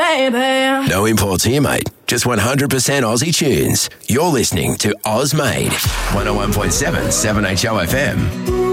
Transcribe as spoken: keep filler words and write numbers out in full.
baby. No imports here, mate. Just one hundred percent Aussie tunes. You're listening to Oz Made. one oh one point seven, seven H O F M.